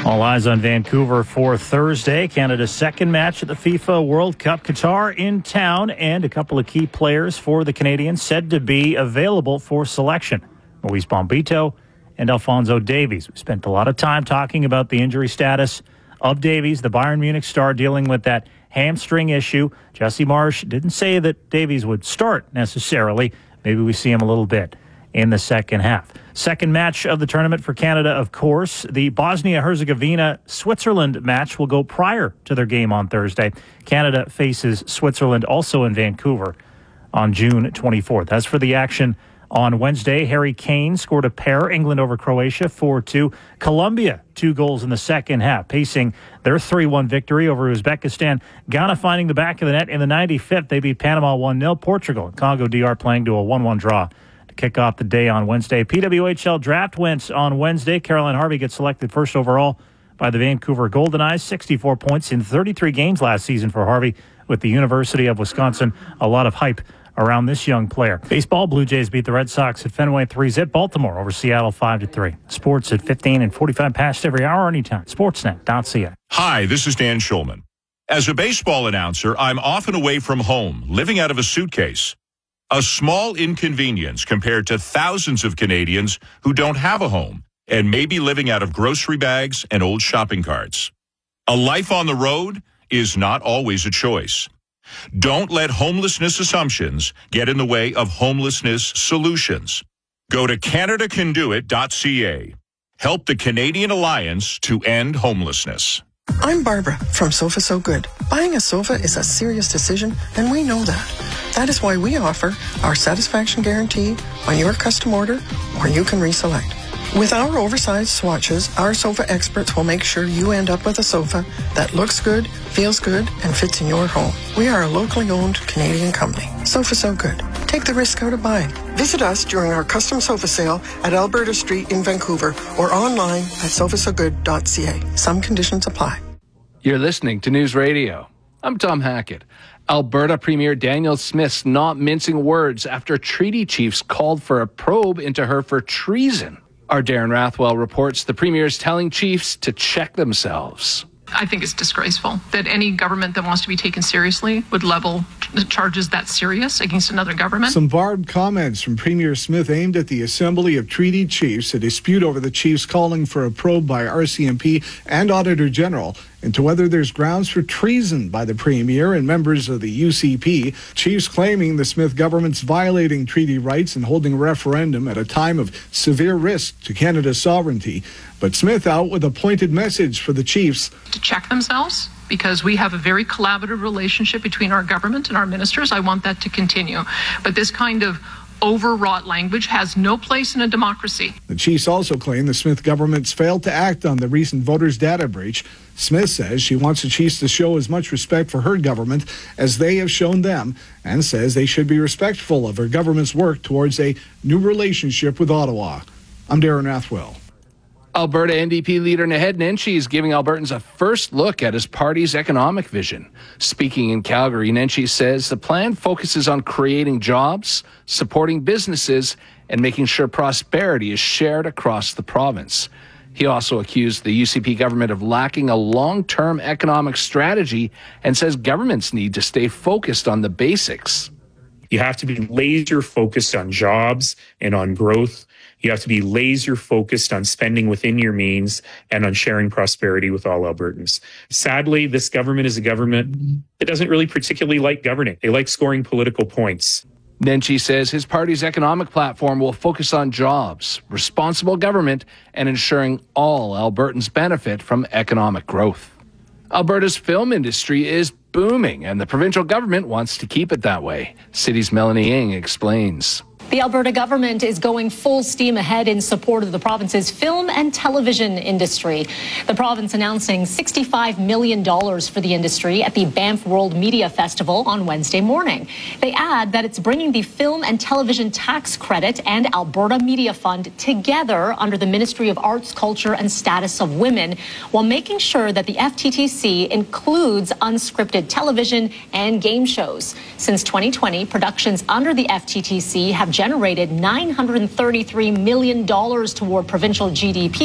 All eyes on Vancouver for Thursday. Canada's second match at the FIFA World Cup. Qatar in town, and a couple of key players for the Canadians said to be available for selection. Luis Bombito and Alphonso Davies. We spent a lot of time talking about the injury status of Davies, the Bayern Munich star, dealing with that hamstring issue. Jesse Marsch didn't say that Davies would start necessarily. Maybe we see him a little bit in the second half. Second match of the tournament for Canada, of course. The Bosnia-Herzegovina-Switzerland match will go prior to their game on Thursday. Canada faces Switzerland also in Vancouver on June 24th. As for the action on Wednesday, Harry Kane scored a pair. England over Croatia 4-2. Colombia, 2 goals in the second half, pacing their 3-1 victory over Uzbekistan. Ghana finding the back of the net in the 95th. They beat Panama 1-0. Portugal and Congo DR playing to a 1-1 draw to kick off the day on Wednesday. PWHL draft went on Wednesday. Caroline Harvey gets selected first overall by the Vancouver Golden Eyes. 64 points in 33 games last season for Harvey with the University of Wisconsin. A lot of hype around this young player. Baseball, Blue Jays beat the Red Sox at Fenway 3-zip. Baltimore over Seattle 5-3. Sports at 15 and 45 past every hour anytime. Sportsnet.ca. Hi, this is Dan Schulman. As a baseball announcer, I'm often away from home, living out of a suitcase. A small inconvenience compared to thousands of Canadians who don't have a home and may be living out of grocery bags and old shopping carts. A life on the road is not always a choice. Don't let homelessness assumptions get in the way of homelessness solutions. Go to CanadaCanDoIt.ca. Help the Canadian Alliance to end homelessness. I'm Barbara from Sofa So Good. Buying a sofa is a serious decision, and we know that. That is why we offer our satisfaction guarantee on your custom order, or you can reselect. With our oversized swatches, our sofa experts will make sure you end up with a sofa that looks good, feels good, and fits in your home. We are a locally owned Canadian company. Sofa So Good. Take the risk out of buying. Visit us during our custom sofa sale at Alberta Street in Vancouver or online at sofasogood.ca. Some conditions apply. You're listening to News Radio. I'm Tom Hackett. Alberta Premier Danielle Smith's not mincing words after treaty chiefs called for a probe into her for treason. Our Darren Rathwell reports the Premier is telling chiefs to check themselves. I think it's disgraceful that any government that wants to be taken seriously would level charges that serious against another government. Some barbed comments from Premier Smith aimed at the Assembly of Treaty Chiefs, a dispute over the chiefs calling for a probe by RCMP and Auditor General into whether there's grounds for treason by the Premier and members of the UCP. Chiefs claiming the Smith government's violating treaty rights and holding a referendum at a time of severe risk to Canada's sovereignty. But Smith out with a pointed message for the chiefs. To check themselves, because we have a very collaborative relationship between our government and our ministers. I want that to continue. But this kind of overwrought language has no place in a democracy. The chiefs also claim the Smith government's failed to act on the recent voters' data breach. Smith says she wants the chiefs to show as much respect for her government as they have shown them, and says they should be respectful of her government's work towards a new relationship with Ottawa. I'm Darren Rathwell. Alberta NDP leader Naheed Nenshi is giving Albertans a first look at his party's economic vision. Speaking in Calgary, Nenshi says the plan focuses on creating jobs, supporting businesses, and making sure prosperity is shared across the province. He also accused the UCP government of lacking a long-term economic strategy and says governments need to stay focused on the basics. You have to be laser focused on jobs and on growth. You have to be laser focused on spending within your means and on sharing prosperity with all Albertans. Sadly, this government is a government that doesn't really particularly like governing. They like scoring political points. Nenshi says his party's economic platform will focus on jobs, responsible government, and ensuring all Albertans benefit from economic growth. Alberta's film industry is booming, and the provincial government wants to keep it that way. City's Melanie Ng explains. The Alberta government is going full steam ahead in support of the province's film and television industry. The province announcing $65 million for the industry at the Banff World Media Festival on Wednesday morning. They add that it's bringing the Film and Television Tax Credit and Alberta Media Fund together under the Ministry of Arts, Culture and Status of Women, while making sure that the FTTC includes unscripted television and game shows. Since 2020, productions under the FTTC have generated $933 million toward provincial GDP.